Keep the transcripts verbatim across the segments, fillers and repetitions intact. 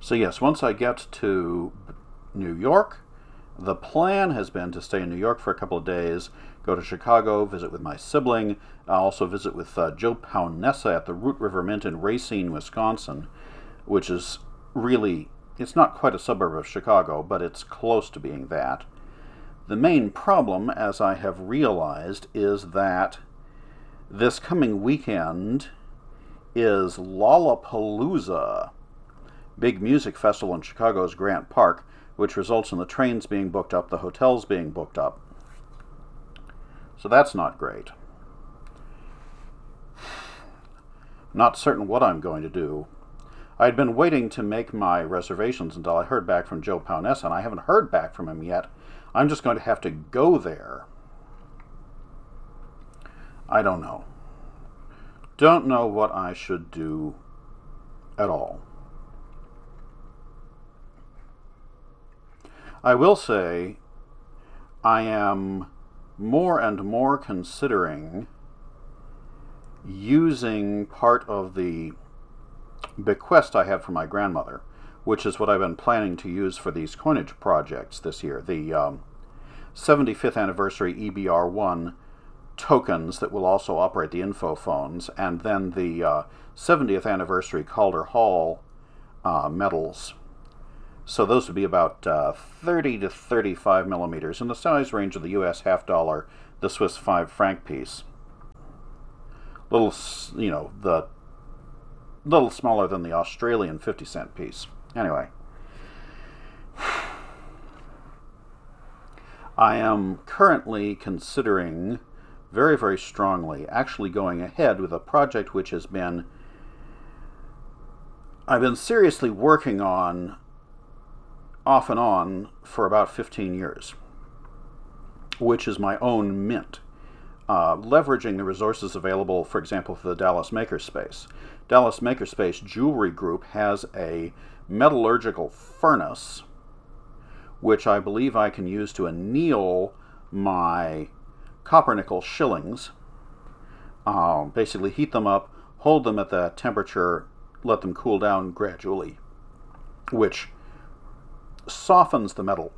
So yes, once I get to New York, the plan has been to stay in New York for a couple of days, go to Chicago, visit with my sibling, I'll also visit with uh, Joe Paonessa at the Root River Mint in Racine, Wisconsin, which is really, it's not quite a suburb of Chicago, but it's close to being that. The main problem, as I have realized, is that this coming weekend is Lollapalooza, big music festival in Chicago's Grant Park, which results in the trains being booked up, the hotels being booked up. So that's not great. Not certain what I'm going to do. I'd been waiting to make my reservations until I heard back from Joe Paonessa, and I haven't heard back from him yet. I'm just going to have to go there. I don't know. Don't know what I should do at all. I will say I am more and more considering using part of the bequest I have from my grandmother, which is what I've been planning to use for these coinage projects this year. The um, seventy-fifth anniversary E B R one tokens that will also operate the info phones, and then the uh, seventieth anniversary Calder Hall uh, medals. So those would be about uh, thirty to thirty-five millimeters in the size range of the U S half dollar, the Swiss five franc piece. Little, you know, the little smaller than the Australian fifty cent piece. Anyway, I am currently considering very, very strongly actually going ahead with a project which has been, I've been seriously working on off and on for about fifteen years, which is my own mint, uh, leveraging the resources available, for example, for the Dallas Makerspace. Dallas Makerspace Jewelry Group has a metallurgical furnace, which I believe I can use to anneal my copper nickel shillings, uh, basically heat them up, hold them at that temperature, let them cool down gradually, which softens the metal.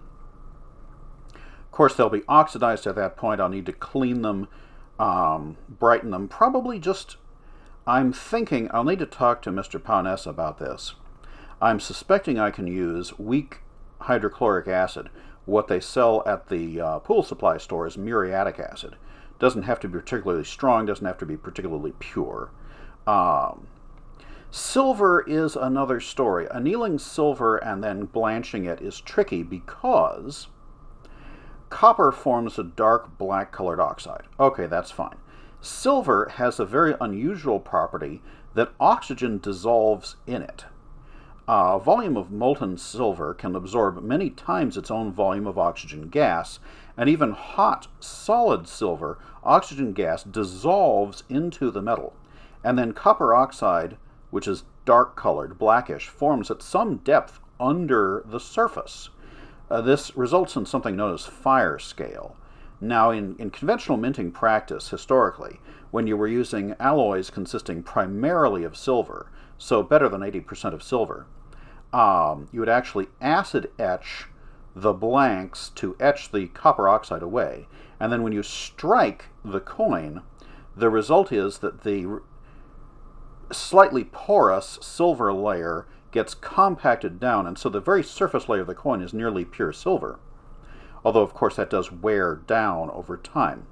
Of course, they'll be oxidized at that point. I'll need to clean them, um, brighten them. Probably just, I'm thinking, I'll need to talk to Mister Paonessa about this. I'm suspecting I can use weak hydrochloric acid. What they sell at the uh, pool supply store is muriatic acid. Doesn't have to be particularly strong, doesn't have to be particularly pure. Um, Silver is another story. Annealing silver and then blanching it is tricky because copper forms a dark black colored oxide. Okay, that's fine. Silver has a very unusual property that oxygen dissolves in it. A volume of molten silver can absorb many times its own volume of oxygen gas, and even hot, solid silver, oxygen gas dissolves into the metal, and then copper oxide, which is dark-colored, blackish, forms at some depth under the surface. Uh, this results in something known as fire scale. Now, in, in conventional minting practice, historically, when you were using alloys consisting primarily of silver, so better than eighty percent of silver, um, you would actually acid etch the blanks to etch the copper oxide away. And then when you strike the coin, the result is that the slightly porous silver layer gets compacted down, and so the very surface layer of the coin is nearly pure silver. Although, of course, that does wear down over time.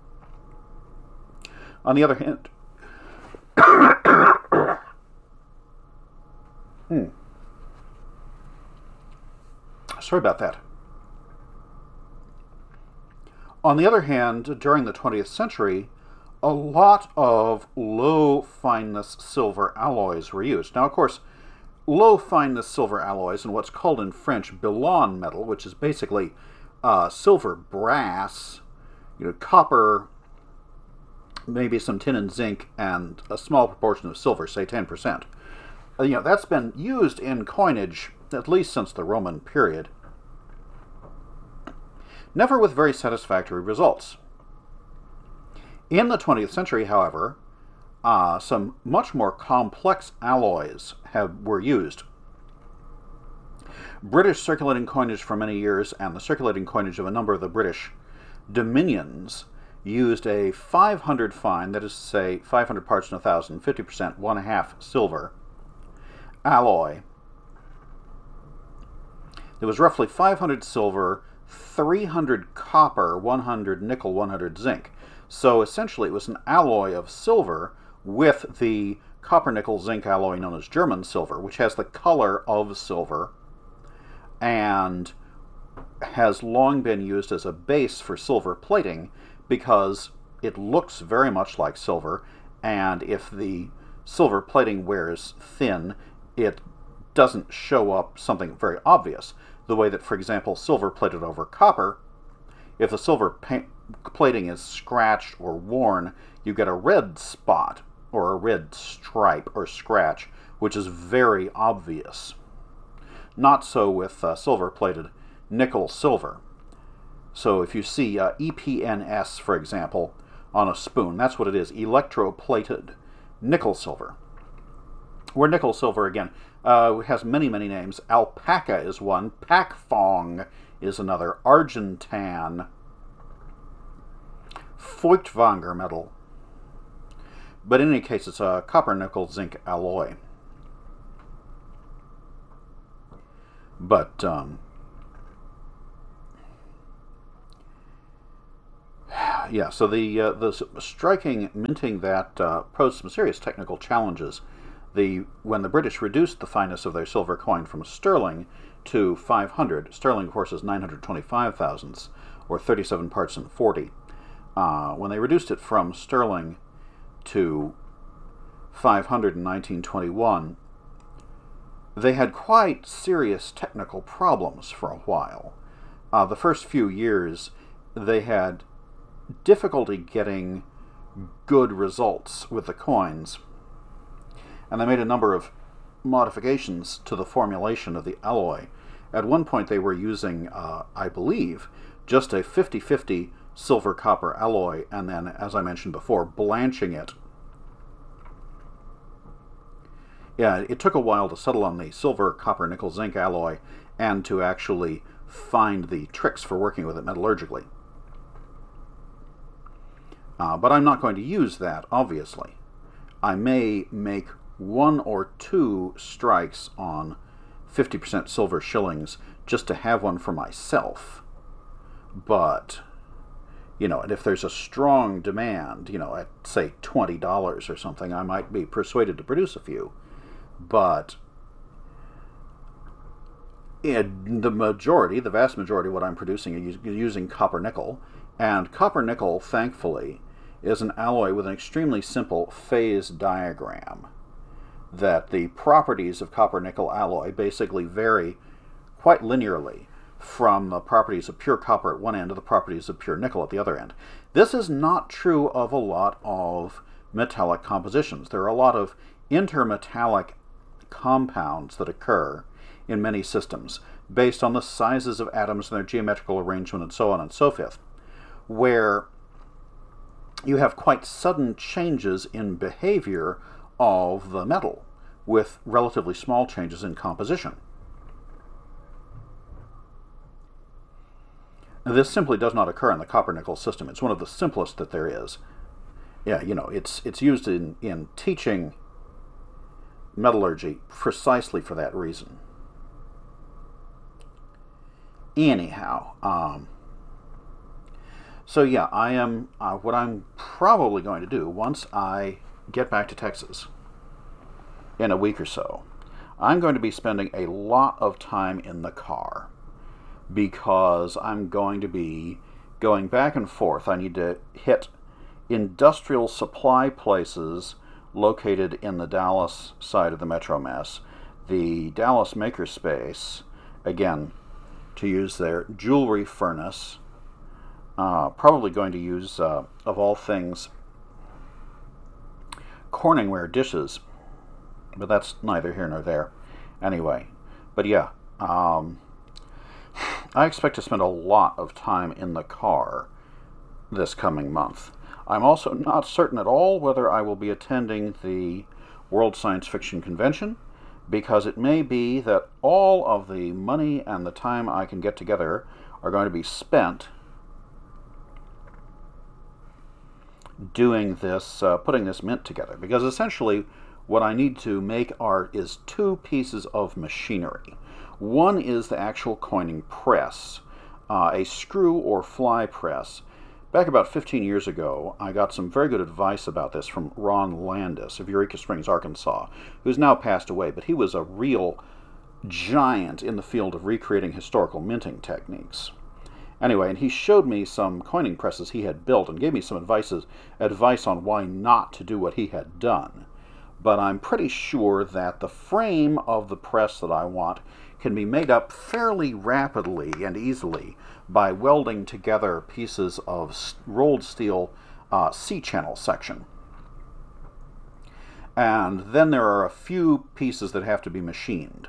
On the other hand, hmm. Sorry about that. On the other hand, during the twentieth century, a lot of low-fineness silver alloys were used. Now, of course, low-fineness silver alloys and what's called in French Billon metal, which is basically uh, silver brass, you know, copper, maybe some tin and zinc, and a small proportion of silver, say ten percent. Uh, you know, that's been used in coinage at least since the Roman period. Never with very satisfactory results. In the twentieth century, however, uh, some much more complex alloys have, were used. British circulating coinage for many years and the circulating coinage of a number of the British dominions used a five hundred fine, that is to say five hundred parts in a thousand, fifty percent, one half silver alloy. There was roughly five hundred silver, three hundred copper, one hundred nickel, one hundred zinc. So essentially it was an alloy of silver with the copper-nickel zinc alloy known as German silver, which has the color of silver and has long been used as a base for silver plating because it looks very much like silver, and if the silver plating wears thin, it doesn't show up something very obvious. The way that, for example, silver plated over copper, if the silver paint plating is scratched or worn, you get a red spot or a red stripe or scratch, which is very obvious. Not so with uh, silver-plated nickel silver. So if you see uh, E P N S, for example, on a spoon, that's what it is, electroplated nickel silver. Where nickel silver, again, uh, has many, many names. Alpaca is one, Pakfong is another, Argentan, Feuchtwanger metal. But in any case, it's a copper-nickel-zinc alloy. But, um, yeah, so the, uh, the striking minting that uh, posed some serious technical challenges. The, when the British reduced the fineness of their silver coin from sterling to five hundred, sterling, of course, is nine hundred twenty-five thousandths, or thirty-seven parts in forty. Uh, when they reduced it from sterling to five hundred in nineteen twenty-one, they had quite serious technical problems for a while. Uh, the first few years, they had difficulty getting good results with the coins, and they made a number of modifications to the formulation of the alloy. At one point, they were using, uh, I believe, just a fifty-fifty silver-copper alloy, and then, as I mentioned before, blanching it. Yeah, it took a while to settle on the silver, copper, nickel, zinc alloy and to actually find the tricks for working with it metallurgically. Uh, but I'm not going to use that, obviously. I may make one or two strikes on fifty percent silver shillings just to have one for myself. But, you know, and if there's a strong demand, you know, at, say, twenty dollars or something, I might be persuaded to produce a few. But in the majority, the vast majority of what I'm producing is using copper-nickel. And copper-nickel, thankfully, is an alloy with an extremely simple phase diagram. That the properties of copper-nickel alloy basically vary quite linearly from the properties of pure copper at one end to the properties of pure nickel at the other end. This is not true of a lot of metallic compositions. There are a lot of intermetallic compounds that occur in many systems based on the sizes of atoms and their geometrical arrangement and so on and so forth, where you have quite sudden changes in behavior of the metal with relatively small changes in composition. Now, this simply does not occur in the copper-nickel system. It's one of the simplest that there is. Yeah, you know, it's it's used in, in teaching metallurgy precisely for that reason. Anyhow, um, so yeah, I am, uh, what I'm probably going to do once I get back to Texas in a week or so, I'm going to be spending a lot of time in the car because I'm going to be going back and forth. I need to hit industrial supply places located in the Dallas side of the Metro Mess, the Dallas Makerspace, again, to use their jewelry furnace, uh, probably going to use, uh, of all things, Corningware dishes, but that's neither here nor there. Anyway, but yeah, um, I expect to spend a lot of time in the car this coming month. I'm also not certain at all whether I will be attending the World Science Fiction Convention, because it may be that all of the money and the time I can get together are going to be spent doing this, uh, putting this mint together. Because essentially what I need to make are is two pieces of machinery. One is the actual coining press, uh, a screw or fly press. Back about fifteen years ago, I got some very good advice about this from Ron Landis of Eureka Springs, Arkansas, who's now passed away, but he was a real giant in the field of recreating historical minting techniques. Anyway, and he showed me some coining presses he had built and gave me some advices, advice on why not to do what he had done. But I'm pretty sure that the frame of the press that I want can be made up fairly rapidly and easily by welding together pieces of rolled steel uh, C-channel section. And then there are a few pieces that have to be machined.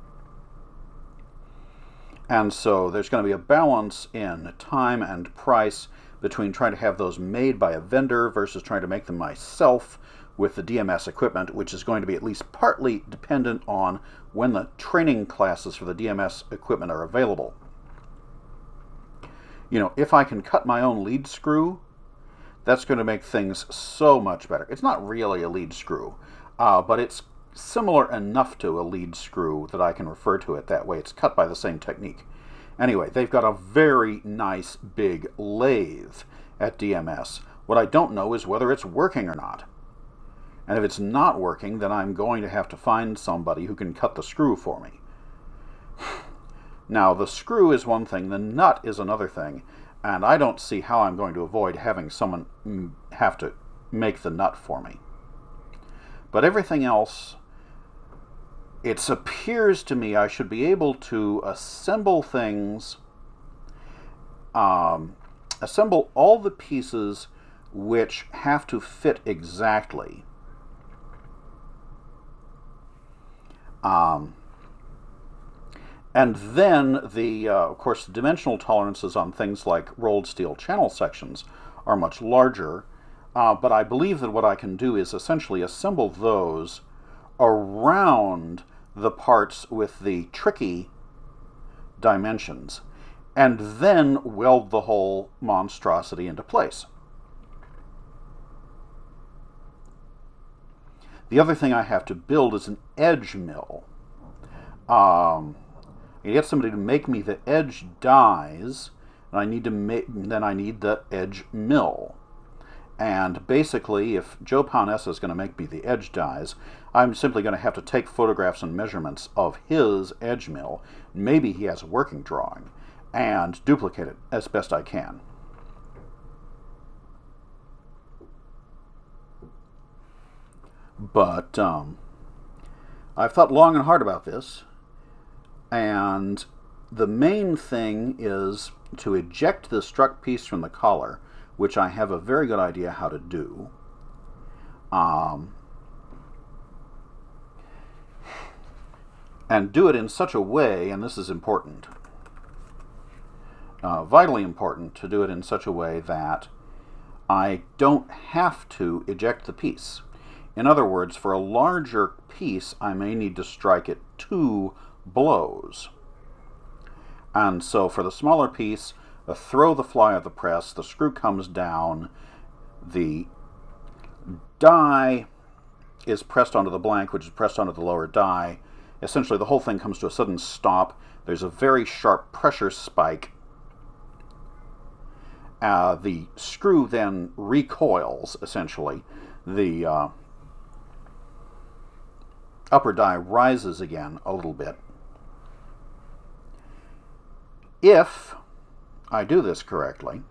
And so there's going to be a balance in time and price between trying to have those made by a vendor versus trying to make them myself with the D M S equipment, which is going to be at least partly dependent on when the training classes for the D M S equipment are available. You know, if I can cut my own lead screw, that's going to make things so much better. It's not really a lead screw, uh, but it's similar enough to a lead screw that I can refer to it that way. It's cut by the same technique. Anyway, they've got a very nice big lathe at D M S. What I don't know is whether it's working or not. And if it's not working, then I'm going to have to find somebody who can cut the screw for me. Now, the screw is one thing, the nut is another thing, and I don't see how I'm going to avoid having someone have to make the nut for me. But everything else, it appears to me I should be able to assemble things, um, assemble all the pieces which have to fit exactly. Um, and then, the uh, of course, the dimensional tolerances on things like rolled steel channel sections are much larger, uh, but I believe that what I can do is essentially assemble those around the parts with the tricky dimensions, and then weld the whole monstrosity into place. The other thing I have to build is an edge mill. Um, I get somebody to make me the edge dies, and I need to make. Then I need the edge mill. And basically, if Joe Paonessa is going to make me the edge dies, I'm simply going to have to take photographs and measurements of his edge mill. Maybe he has a working drawing, and duplicate it as best I can. But um, I've thought long and hard about this, and the main thing is to eject the struck piece from the collar, which I have a very good idea how to do. Um, and do it in such a way, and this is important, uh, vitally important, to do it in such a way that I don't have to eject the piece. In other words, for a larger piece, I may need to strike it two blows. And so for the smaller piece, I throw the fly of the press, the screw comes down, the die is pressed onto the blank, which is pressed onto the lower die. Essentially, the whole thing comes to a sudden stop. There's a very sharp pressure spike. Uh, the screw then recoils, essentially. The uh, upper die rises again a little bit. If I do this correctly,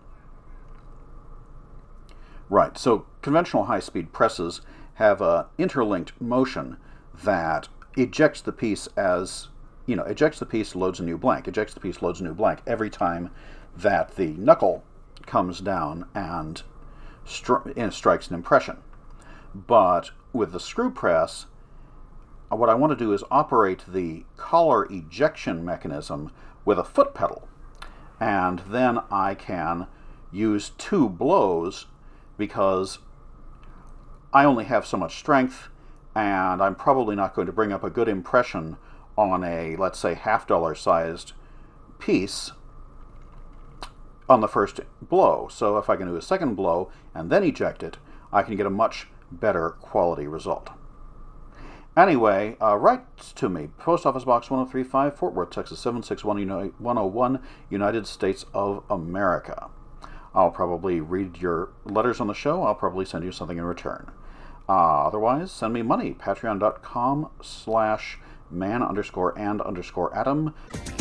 right, so conventional high-speed presses have an interlinked motion that ejects the piece as, you know, ejects the piece, loads a new blank, ejects the piece, loads a new blank every time that the knuckle comes down and, stri- and strikes an impression. But with the screw press, what I want to do is operate the collar ejection mechanism with a foot pedal. And then I can use two blows because I only have so much strength, and I'm probably not going to bring up a good impression on a, let's say, half dollar sized piece on the first blow. So if I can do a second blow and then eject it, I can get a much better quality result. Anyway, uh, write to me, Post Office Box one oh three five, Fort Worth, Texas seven six one oh one, United States of America. I'll probably read your letters on the show. I'll probably send you something in return. Uh, otherwise, send me money, patreon.com slash man underscore and underscore Adam.